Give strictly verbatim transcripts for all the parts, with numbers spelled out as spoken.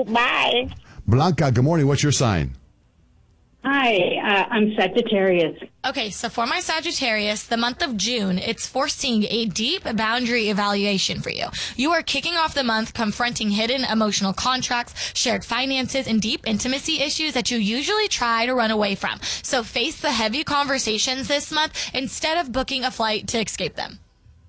Bye. Blanca, good morning. What's your sign? Hi, uh, I'm Sagittarius. Okay, so for my Sagittarius, the month of June, it's forcing a deep boundary evaluation for you. You are kicking off the month confronting hidden emotional contracts, shared finances, and deep intimacy issues that you usually try to run away from. So face the heavy conversations this month instead of booking a flight to escape them.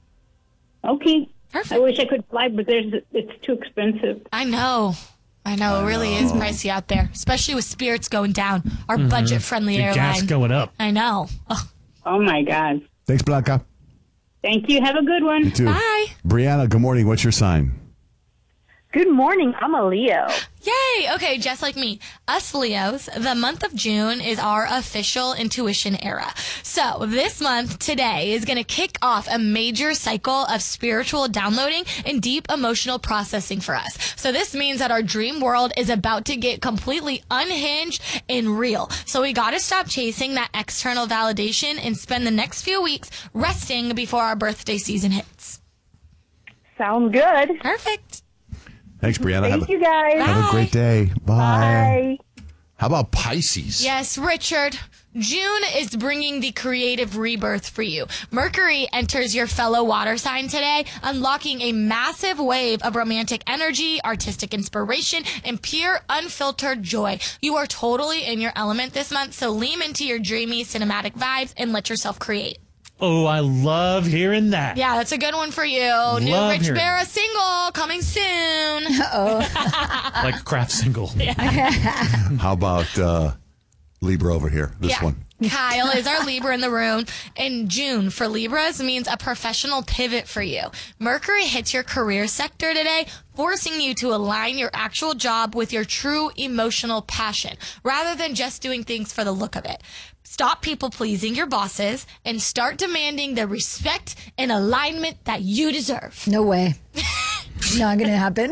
Okay. Perfect. I wish I could fly, but there's it's too expensive. I know. I know. It really is pricey out there, especially with Spirits going down, our Mm-hmm. budget-friendly The airline. gas going up. I know. Ugh. Oh, my God. Thanks, Blanca. Thank you. Have a good one. You too. Bye. Brianna, good morning. What's your sign? Good morning. I'm a Leo. Yay! Okay, just like me. Us Leos, the month of June is our official intuition era. So this month, today, is going to kick off a major cycle of spiritual downloading and deep emotional processing for us. So this means that our dream world is about to get completely unhinged and real. So we got to stop chasing that external validation and spend the next few weeks resting before our birthday season hits. Sounds good. Perfect. Thanks, Brianna. Thank have, you, guys. a, have a great day. Bye. Bye. How about Pisces? Yes, Richard. June is bringing the creative rebirth for you. Mercury enters your fellow water sign today, unlocking a massive wave of romantic energy, artistic inspiration, and pure, unfiltered joy. You are totally in your element this month, so lean into your dreamy, cinematic vibes and let yourself create. Oh, I love hearing that. Yeah, that's a good one for you. New Love Rich hearing Barra single coming soon. Like a craft single. How about uh, Libra over here? This Yeah. one. Kyle is our Libra in the room. And June for Libras means a professional pivot for you. Mercury hits your career sector today, forcing you to align your actual job with your true emotional passion, rather than just doing things for the look of it. Stop people-pleasing your bosses and start demanding the respect and alignment that you deserve. No way. Not going to happen.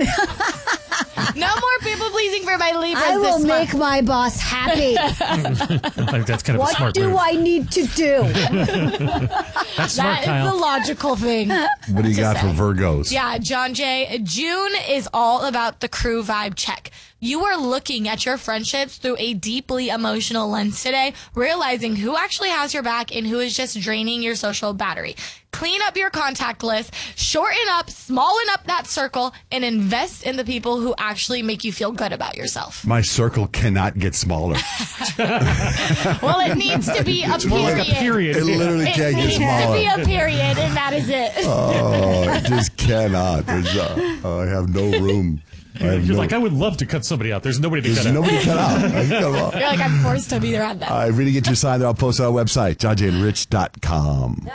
No more people-pleasing for my Libras I will this make month. my boss happy. I think that's kind of a What smart do move. I need to do? That's smart, That is Kyle. the logical thing. What do you to got for say. Virgos? Yeah, John Jay, June is all about the crew vibe check. You are looking at your friendships through a deeply emotional lens today, realizing who actually has your back and who is just draining your social battery. Clean up your contact list, shorten up, smallen up that circle, and invest in the people who actually make you feel good about yourself. My circle cannot get smaller. Well, it needs to be a More period. like a period. It literally It can't get needs to smaller. be a period, and that is it. Oh, it just cannot. There's, uh, I have no room. I have You're no, like, I would love to cut somebody out. There's nobody to there's cut out. nobody cut out. I can cut 'em off. You're like, I'm forced to be there on that. All right, really get your sign there. I'll post it on our website, john jay and rich dot com.